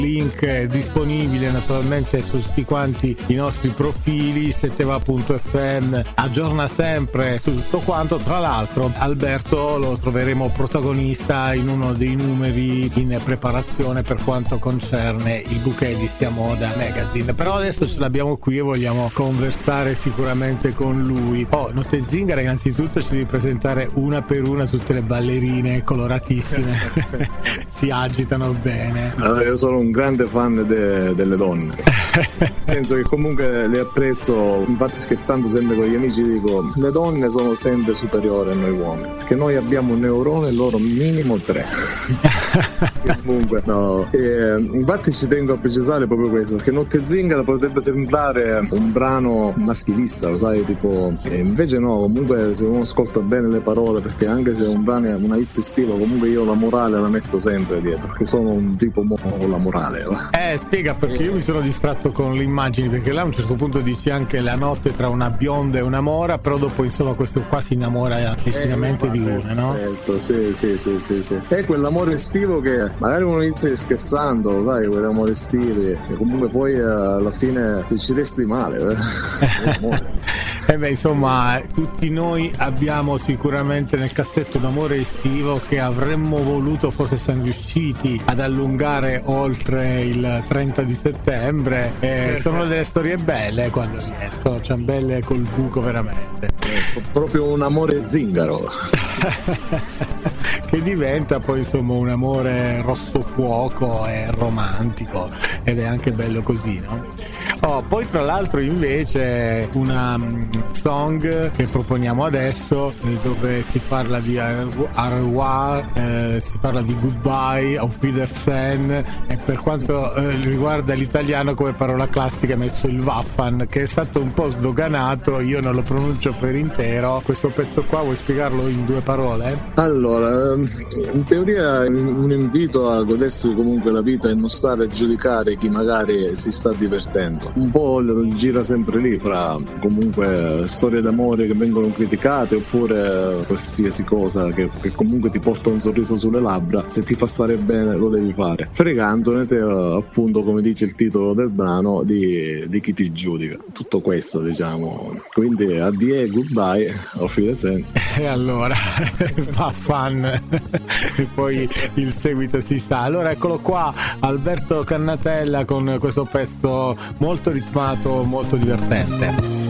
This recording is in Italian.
link è disponibile naturalmente su tutti quanti i nostri profili. Seteva.fm aggiorna sempre su tutto quanto. Tra l'altro Alberto lo troveremo protagonista in uno dei numeri in preparazione per quanto concerne il bouquet di Sia Moda Magazine, però adesso ce l'abbiamo qui e vogliamo conversare sicuramente con lui. Notte Zingara, innanzitutto ci devi presentare una per una tutte le ballerine coloratissime. Si agitano bene. Allora, io sono un grande fan delle donne, nel senso che comunque le apprezzo. Infatti, scherzando sempre con gli amici, dico le donne sono sempre superiori a noi uomini, perché noi abbiamo un neurone e loro minimo 3. Comunque no, infatti ci tengo a precisare proprio questo, perché Notte Zingara potrebbe sembrare un brano maschilista, lo sai, tipo, e invece no, comunque se uno ascolta bene le parole, perché anche se un brano è una hit estiva, comunque io la morale la metto sempre dietro, perché sono un tipo con la morale. Spiega, perché io mi sono distratto con le immagini, perché là a un certo punto dici anche la notte tra una bionda e una mora, però dopo insomma questo qua si innamora decisamente di una, no? Certo, sì. È quell'amore estivo che magari uno inizia scherzando, dai, quell'amore estivo, e comunque poi alla fine ci resti male. Insomma, tutti noi abbiamo sicuramente nel cassetto un amore estivo che avremmo voluto forse siamo riusciti ad allungare oltre il 30 di settembre. Sono delle storie belle quando riescono, ciambelle col buco veramente. Proprio un amore zingaro. Che diventa poi insomma un amore rosso fuoco e romantico, ed è anche bello così, no? Poi tra l'altro invece una song che proponiamo adesso, dove si parla di au revoir, si parla di goodbye, auf Wiedersehen, e per quanto riguarda l'italiano come parola classica è messo il Waffan, che è stato un po' sdoganato, io non lo pronuncio per intero. Questo pezzo qua vuoi spiegarlo in 2 parole? Allora, in teoria è un invito a godersi comunque la vita e non stare a giudicare chi magari si sta divertendo. Un po' gira sempre lì fra comunque storie d'amore che vengono criticate, oppure qualsiasi cosa che comunque ti porta un sorriso sulle labbra. Se ti fa stare bene lo devi fare, fregandone te, appunto, come dice il titolo del brano, di chi ti giudica. Tutto questo, diciamo. Quindi addio, goodbye, auf Wiedersehen. E allora fa fan e poi il seguito si sa. Allora eccolo qua, Alberto Cannatella con questo pezzo molto ritmato, molto divertente.